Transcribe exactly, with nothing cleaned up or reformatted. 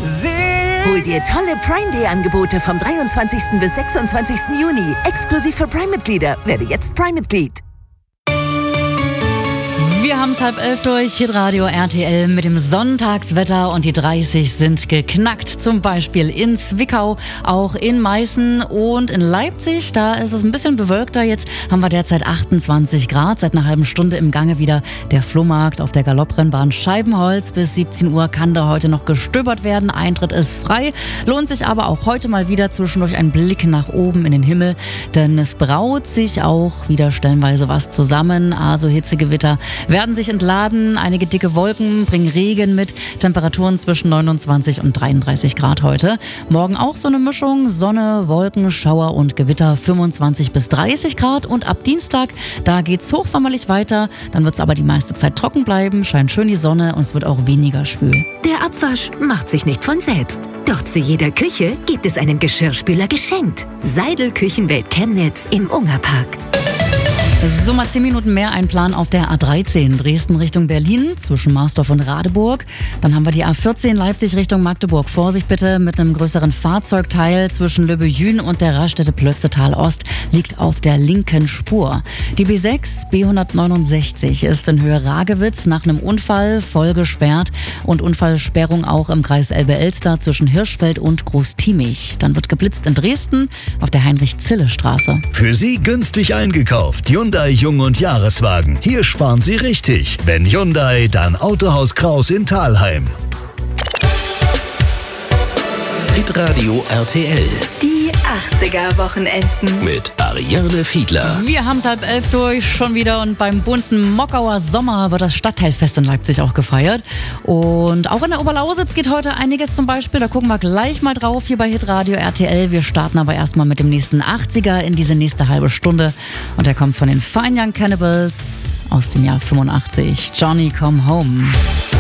Hol dir tolle Prime Day Angebote vom dreiundzwanzigsten bis sechsundzwanzigsten Juni. Exklusiv für Prime-Mitglieder. Werde jetzt Prime-Mitglied. Wir haben es halb elf durch, Hitradio R T L mit dem Sonntagswetter und die dreißig sind geknackt. Zum Beispiel in Zwickau, auch in Meißen und in Leipzig. Da ist es ein bisschen bewölkter. Jetzt haben wir derzeit achtundzwanzig Grad. Seit einer halben Stunde im Gange wieder der Flohmarkt auf der Galopprennbahn Scheibenholz. Bis siebzehn Uhr kann da heute noch gestöbert werden. Eintritt ist frei. Lohnt sich aber auch heute mal wieder zwischendurch ein Blick nach oben in den Himmel. Denn es braut sich auch wieder stellenweise was zusammen. Also Hitzegewitter werden sich entladen. Einige dicke Wolken bringen Regen mit. Temperaturen zwischen neunundzwanzig und dreiunddreißig Grad heute. Morgen auch so eine Mischung. Sonne, Wolken, Schauer und Gewitter. fünfundzwanzig bis dreißig Grad. Und ab Dienstag, da geht's hochsommerlich weiter. Dann wird's aber die meiste Zeit trocken bleiben. Scheint schön die Sonne und es wird auch weniger schwül. Der Abwasch macht sich nicht von selbst. Doch zu jeder Küche gibt es einen Geschirrspüler geschenkt. Seidel Küchenwelt Chemnitz im Ungerpark. So, mal zehn Minuten mehr Einplan auf der A dreizehn Dresden Richtung Berlin zwischen Marsdorf und Radeburg. Dann haben wir die A vierzehn Leipzig Richtung Magdeburg. Vorsicht bitte mit einem größeren Fahrzeugteil zwischen Löbejün und der Raststätte Plötzetal Ost liegt auf der linken Spur. Die B sechs B hundertneunundsechzig ist in Höhe Ragewitz nach einem Unfall voll gesperrt und Unfallsperrung auch im Kreis Elbe-Elster zwischen Hirschfeld und Großtiemich. Dann wird geblitzt in Dresden auf der Heinrich-Zille-Straße. Für Sie günstig eingekauft. Hyundai Jung- und Jahreswagen. Hier sparen Sie richtig. Wenn Hyundai, dann Autohaus Kraus in Thalheim. Hitradio R T L. Die achtziger-Wochenenden. Mit Ariane Fiedler. Wir haben es halb elf durch, schon wieder. Und beim bunten Mockauer Sommer wird das Stadtteilfest in Leipzig auch gefeiert. Und auch in der Oberlausitz geht heute einiges zum Beispiel. Da gucken wir gleich mal drauf hier bei Hitradio R T L. Wir starten aber erstmal mit dem nächsten achtziger in diese nächste halbe Stunde. Und der kommt von den Fine Young Cannibals aus dem Jahr fünfundachtzig. Johnny Come Home.